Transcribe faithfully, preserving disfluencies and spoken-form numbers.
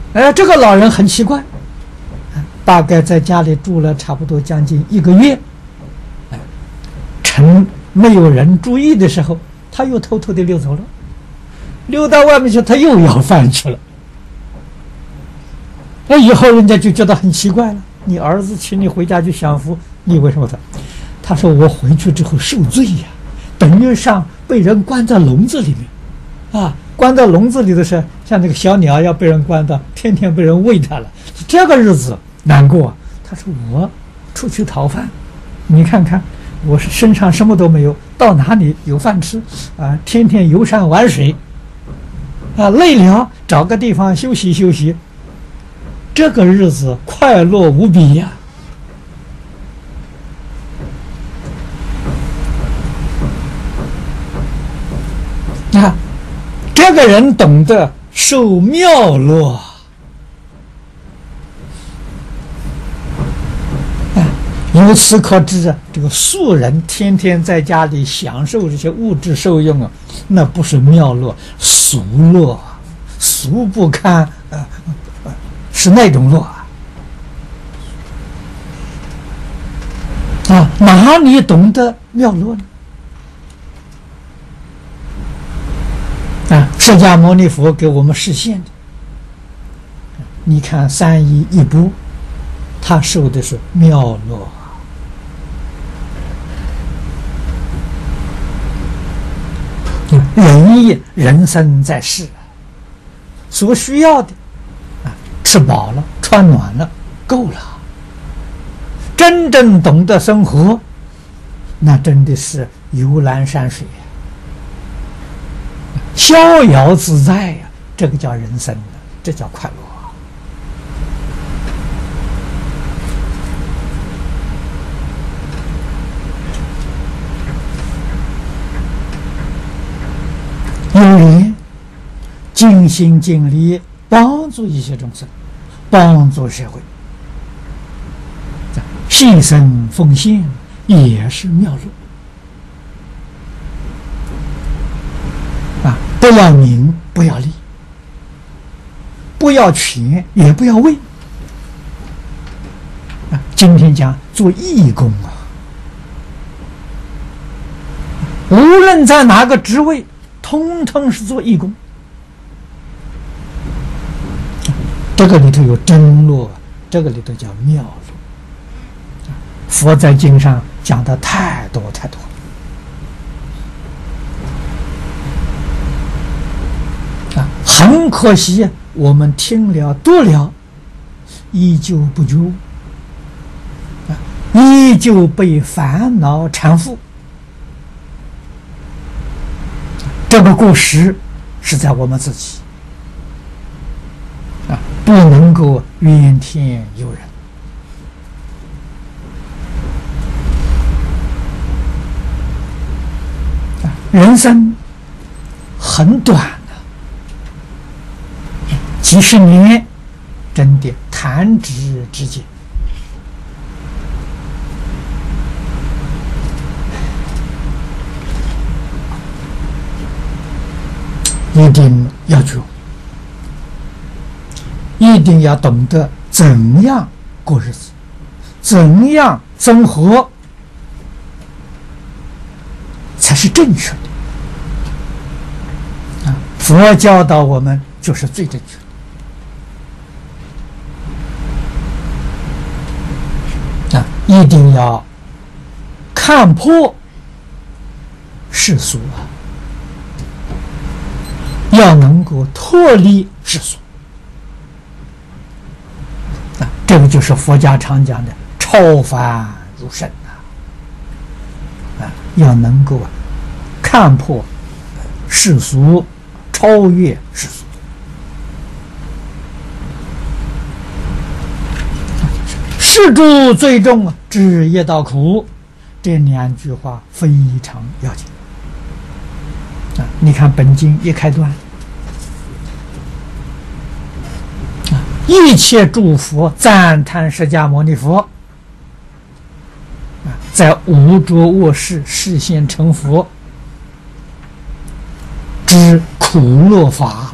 哎，这个老人很奇怪，大概在家里住了差不多将近一个月，趁没有人注意的时候，他又偷偷的溜走了，溜到外面去，他又要饭去了。那以后人家就觉得很奇怪了，你儿子请你回家去享福，你为什么他？他说我回去之后受罪呀，等于上被人关在笼子里面，啊，关在笼子里的是像那个小鸟要被人关到，天天被人喂它了，这个日子难过。他说我出去讨饭，你看看我身上什么都没有，到哪里有饭吃啊？天天游山玩水，啊，累了找个地方休息休息，这个日子快乐无比呀！啊，这个人懂得受妙乐，啊，由此可知啊，这个俗人天天在家里享受这些物质受用啊，那不是妙乐，俗乐，俗不堪，呃，是那种乐啊！啊，哪里懂得妙乐呢？啊，释迦牟尼佛给我们实现的。你看三衣一钵，他受的是妙乐。人也人生在世，所需要的啊，吃饱了，穿暖了，够了。真正懂得生活，那真的是游览山水，逍遥自在呀，这个叫人生，这叫快乐。有人尽心尽力帮助一些众生，帮助社会，牺牲奉献也是妙乐啊！不要名，不要利，不要权，也不要位啊！今天讲做义工啊，无论在哪个职位，通通是做义工。这个里头有真乐，这个里头叫妙乐。佛在经上讲的太多太多啊，很可惜我们听了读了，依旧不觉啊，依旧被烦恼缠缚。这个过失是在我们自己啊，不能够怨天尤人。人生很短的，几十年，真的弹指之间。一定要觉，一定要懂得怎样过日子，怎样生活才是正确的。啊，佛教导我们就是最正确的。啊，一定要看破世俗啊，要能够脱离世俗。啊，这个就是佛家常讲的超凡入圣啊！啊，要能够啊看破世俗，超越世俗。世诸最重啊，知业道苦，这两句话非常要紧啊！你看本经一开端啊，一切诸佛赞叹释迦牟尼佛啊，在无着卧室示现成佛之苦乐法。